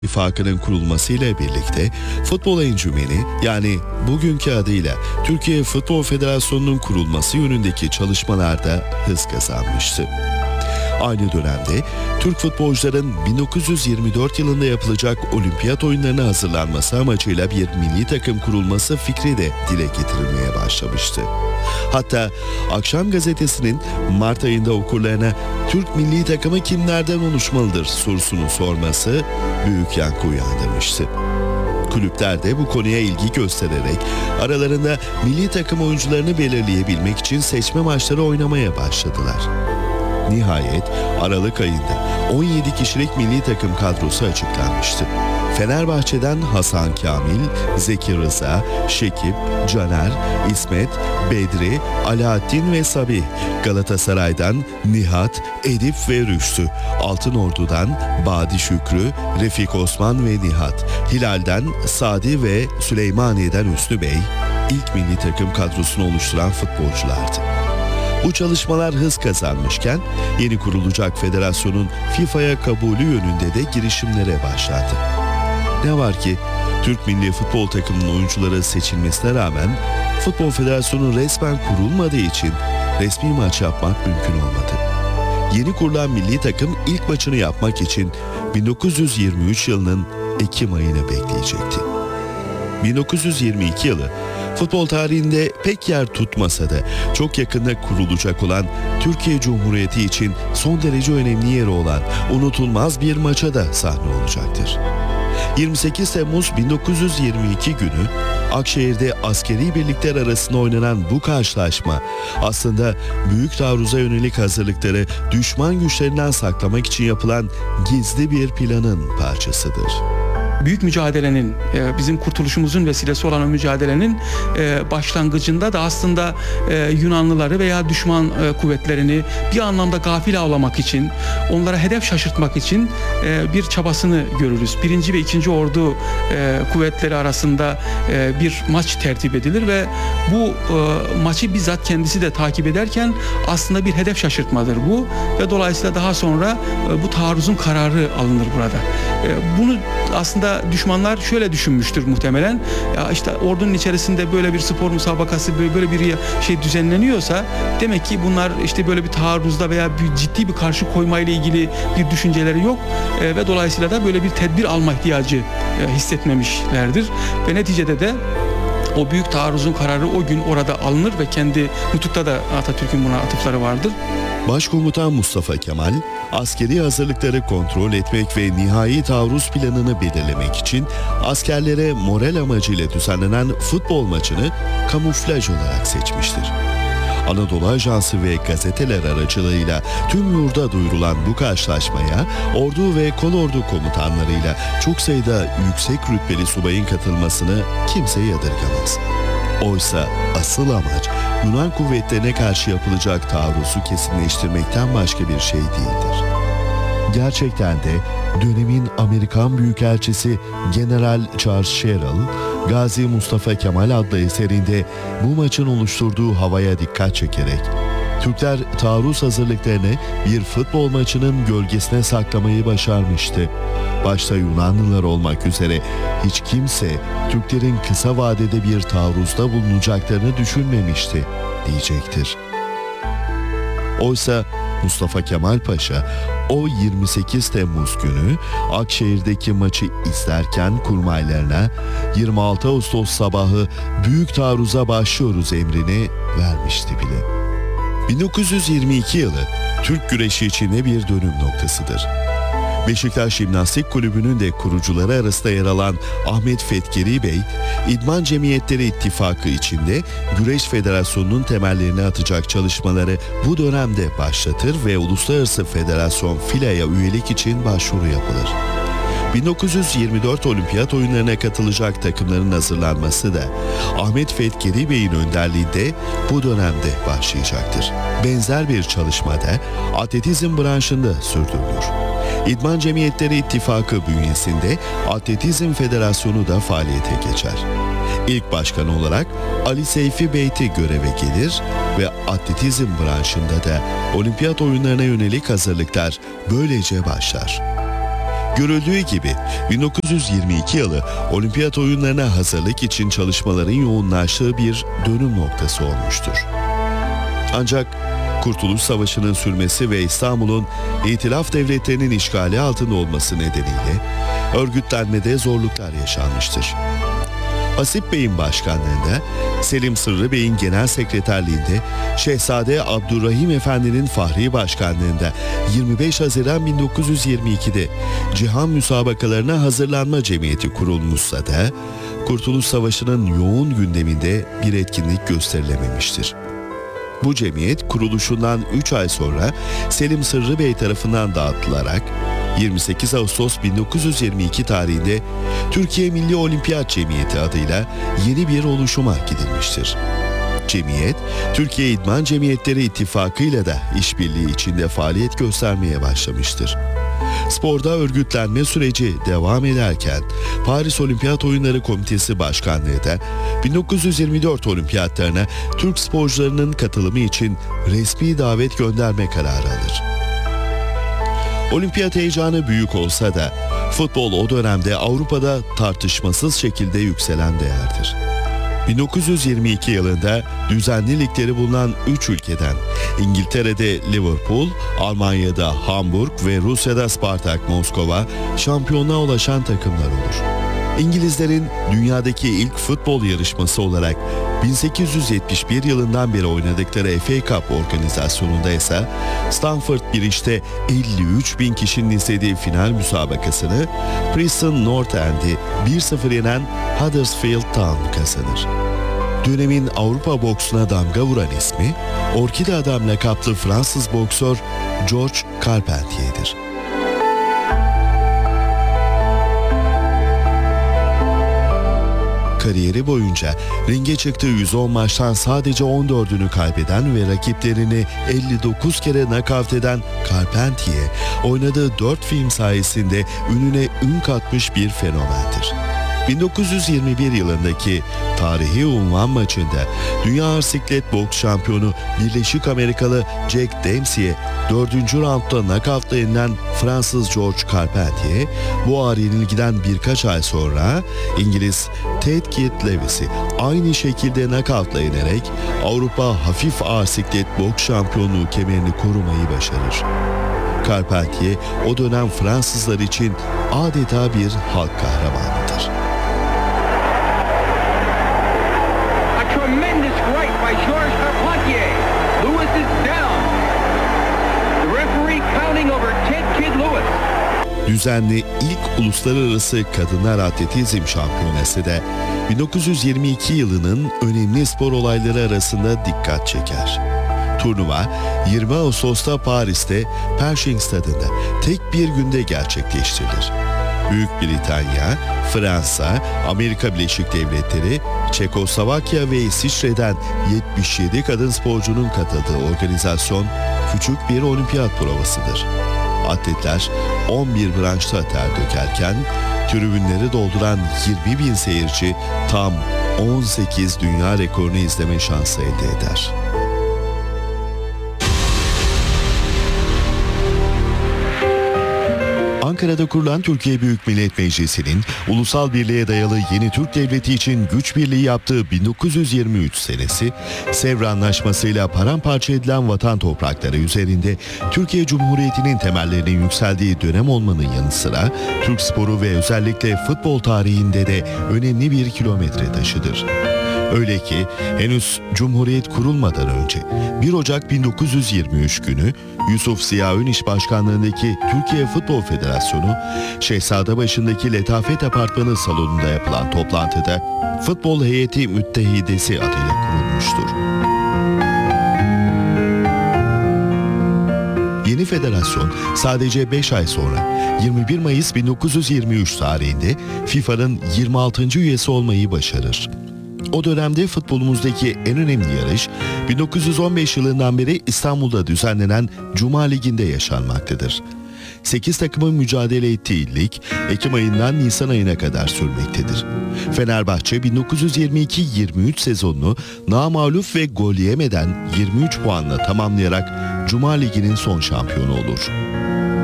İttifakı'nın kurulmasıyla birlikte Futbol Encümeni, yani bugünkü adıyla Türkiye Futbol Federasyonu'nun kurulması yönündeki çalışmalarda hız kazanmıştı. Aynı dönemde Türk futbolcuların 1924 yılında yapılacak olimpiyat oyunlarına hazırlanması amacıyla bir milli takım kurulması fikri de dile getirilmeye başlamıştı. Hatta Akşam Gazetesi'nin Mart ayında okurlarına Türk milli takımı kimlerden oluşmalıdır sorusunu sorması büyük yankı uyandırmıştı. Kulüpler de bu konuya ilgi göstererek aralarında milli takım oyuncularını belirleyebilmek için seçme maçları oynamaya başladılar. Nihayet Aralık ayında 17 kişilik milli takım kadrosu açıklanmıştı. Fenerbahçe'den Hasan Kamil, Zeki Rıza, Şekip, Caner, İsmet, Bedri, Alaaddin ve Sabih, Galatasaray'dan Nihat, Edip ve Rüştü, Altınordu'dan Badi Şükrü, Refik Osman ve Nihat, Hilal'den Sadi ve Süleymaniye'den Hüsnü Bey, ilk milli takım kadrosunu oluşturan futbolculardı. Bu çalışmalar hız kazanmışken yeni kurulacak federasyonun FIFA'ya kabulü yönünde de girişimlere başlandı. Ne var ki Türk milli futbol takımının oyuncuları seçilmesine rağmen Futbol Federasyonu resmen kurulmadığı için resmi maç yapmak mümkün olmadı. Yeni kurulan milli takım ilk maçını yapmak için 1923 yılının Ekim ayını bekleyecekti. 1922 yılı futbol tarihinde pek yer tutmasa da çok yakında kurulacak olan Türkiye Cumhuriyeti için son derece önemli yeri olan unutulmaz bir maça da sahne olacaktır. 28 Temmuz 1922 günü Akşehir'de askeri birlikler arasında oynanan bu karşılaşma aslında büyük taarruza yönelik hazırlıkları düşman güçlerinden saklamak için yapılan gizli bir planın parçasıdır. Büyük mücadelenin, bizim kurtuluşumuzun vesilesi olan o mücadelenin başlangıcında da aslında Yunanlıları veya düşman kuvvetlerini bir anlamda gafil avlamak için, onlara hedef şaşırtmak için bir çabasını görürüz. 1. ve 2. Ordu kuvvetleri arasında bir maç tertip edilir ve bu maçı bizzat kendisi de takip ederken aslında bir hedef şaşırtmadır bu ve dolayısıyla daha sonra bu taarruzun kararı alınır burada. Bunu aslında düşmanlar şöyle düşünmüştür muhtemelen. Ya işte ordunun içerisinde böyle bir spor müsabakası, böyle bir şey düzenleniyorsa demek ki bunlar işte böyle bir taarruzda veya ciddi bir karşı koyma ile ilgili bir düşünceleri yok ve dolayısıyla da böyle bir tedbir alma ihtiyacı hissetmemişlerdir ve neticede de o büyük taarruzun kararı o gün orada alınır ve kendi nutukta da Atatürk'ün buna atıfları vardır. Başkomutan Mustafa Kemal, askeri hazırlıkları kontrol etmek ve nihai taarruz planını belirlemek için askerlere moral amacıyla düzenlenen futbol maçını kamuflaj olarak seçmiştir. Anadolu Ajansı ve gazeteler aracılığıyla tüm yurda duyurulan bu karşılaşmaya ordu ve kolordu komutanlarıyla çok sayıda yüksek rütbeli subayın katılmasını kimse yadırgamaz. Oysa asıl amaç Yunan kuvvetlerine karşı yapılacak taarruzu kesinleştirmekten başka bir şey değildir. Gerçekten de dönemin Amerikan Büyükelçisi General Charles Sherrill, Gazi Mustafa Kemal adlı eserinde bu maçın oluşturduğu havaya dikkat çekerek, Türkler taarruz hazırlıklarını bir futbol maçının gölgesine saklamayı başarmıştı. Başta Yunanlılar olmak üzere hiç kimse Türklerin kısa vadede bir taarruzda bulunacaklarını düşünmemişti diyecektir. Oysa Mustafa Kemal Paşa o 28 Temmuz günü Akşehir'deki maçı izlerken kurmaylarına 26 Ağustos sabahı büyük taarruza başlıyoruz emrini vermişti bile. 1922 yılı Türk güreşi için de bir dönüm noktasıdır. Beşiktaş Jimnastik Kulübü'nün de kurucuları arasında yer alan Ahmet Fetkeri Bey, İdman Cemiyetleri İttifakı içinde Güreş Federasyonu'nun temellerini atacak çalışmaları bu dönemde başlatır ve Uluslararası Federasyon FILA'ya üyelik için başvuru yapılır. 1924 Olimpiyat oyunlarına katılacak takımların hazırlanması da Ahmet Fetkeri Bey'in önderliğinde bu dönemde başlayacaktır. Benzer bir çalışma da atletizm branşında sürdürülür. İdman Cemiyetleri İttifakı bünyesinde Atletizm Federasyonu da faaliyete geçer. İlk başkan olarak Ali Seyfi Beyti göreve gelir ve atletizm branşında da olimpiyat oyunlarına yönelik hazırlıklar böylece başlar. Görüldüğü gibi 1922 yılı olimpiyat oyunlarına hazırlık için çalışmaların yoğunlaştığı bir dönüm noktası olmuştur. Ancak Kurtuluş Savaşı'nın sürmesi ve İstanbul'un İtilaf devletlerinin işgali altında olması nedeniyle örgütlenmede zorluklar yaşanmıştır. Hasip Bey'in başkanlığında, Selim Sırrı Bey'in genel sekreterliğinde, Şehzade Abdurrahim Efendi'nin fahri başkanlığında 25 Haziran 1922'de Cihan Müsabakalarına Hazırlanma Cemiyeti kurulmuşsa da Kurtuluş Savaşı'nın yoğun gündeminde bir etkinlik gösterilememiştir. Bu cemiyet kuruluşundan 3 ay sonra Selim Sırrı Bey tarafından dağıtılarak 28 Ağustos 1922 tarihinde Türkiye Milli Olimpiyat Cemiyeti adıyla yeni bir oluşuma gidilmiştir. Cemiyet, Türkiye İdman Cemiyetleri İttifakı'yla da işbirliği içinde faaliyet göstermeye başlamıştır. Sporda örgütlenme süreci devam ederken Paris Olimpiyat Oyunları Komitesi Başkanlığı da 1924 olimpiyatlarına Türk sporcularının katılımı için resmi davet gönderme kararı alır. Olimpiyat heyecanı büyük olsa da futbol o dönemde Avrupa'da tartışmasız şekilde yükselen değerdir. 1922 yılında düzenli ligleri bulunan 3 ülkeden İngiltere'de Liverpool, Almanya'da Hamburg ve Rusya'da Spartak Moskova şampiyonluğa ulaşan takımlar olur. İngilizlerin dünyadaki ilk futbol yarışması olarak 1871 yılından beri oynadıkları FA Cup organizasyonunda ise Stamford Bridge'te 53.000 kişinin izlediği final müsabakasını Preston North End'i 1-0 yenen Huddersfield Town kazanır. Dönemin Avrupa boksuna damga vuran ismi, Orkide Adam lakaplı Fransız boksör George Carpentier'dir. Kariyeri boyunca ringe çıktığı 110 maçtan sadece 14'ünü kaybeden ve rakiplerini 59 kere nakavt eden Carpentier, oynadığı 4 film sayesinde ününe ün katmış bir fenomendir. 1921 yılındaki tarihi unvan maçında Dünya Ağırsiklet Boks Şampiyonu Birleşik Amerikalı Jack Dempsey'e 4. roundda nakavtla yenilen Fransız George Carpentier, bu ağır yenilgiden birkaç ay sonra İngiliz Ted Kid Lewis'i aynı şekilde nakavtla yenerek Avrupa Hafif Ağırsiklet Boks Şampiyonluğu kemerini korumayı başarır. Carpentier o dönem Fransızlar için adeta bir halk kahramanıdır. Tremendous right by Georges Carpentier. Lewis is down. The referee counting over Ted Kid Lewis. Düzenli ilk uluslararası kadınlar atletizm şampiyonası da 1922 yılının önemli spor olayları arasında dikkat çeker. Turnuva 20 Ağustos'ta Paris'te Pershing Stadı'nda tek bir günde gerçekleştirilir. Büyük Britanya, Fransa, Amerika Birleşik Devletleri, Çekoslovakya ve İsviçre'den 77 kadın sporcunun katıldığı organizasyon küçük bir olimpiyat provasıdır. Atletler 11 branşta ter dökerken tribünleri dolduran 20.000 seyirci tam 18 dünya rekorunu izleme şansı elde eder. Ankara'da kurulan Türkiye Büyük Millet Meclisi'nin ulusal birliğe dayalı yeni Türk Devleti için güç birliği yaptığı 1923 senesi, Sevr Anlaşması'yla paramparça edilen vatan toprakları üzerinde Türkiye Cumhuriyeti'nin temellerinin yükseldiği dönem olmanın yanı sıra Türk sporu ve özellikle futbol tarihinde de önemli bir kilometre taşıdır. Öyle ki henüz Cumhuriyet kurulmadan önce 1 Ocak 1923 günü Yusuf Ziya Öniş başkanlığındaki Türkiye Futbol Federasyonu, Şehzadebaşı'ndaki Letafet Apartmanı salonunda yapılan toplantıda Futbol Heyeti Müttehidesi adıyla kurulmuştur. Yeni federasyon sadece 5 ay sonra 21 Mayıs 1923 tarihinde FIFA'nın 26. üyesi olmayı başarır. O dönemde futbolumuzdaki en önemli yarış 1915 yılından beri İstanbul'da düzenlenen Cuma Ligi'nde yaşanmaktadır. 8 takımın mücadele ettiği lig Ekim ayından Nisan ayına kadar sürmektedir. Fenerbahçe 1922-23 sezonunu namağlup ve gol yemeden 23 puanla tamamlayarak Cuma Ligi'nin son şampiyonu olur.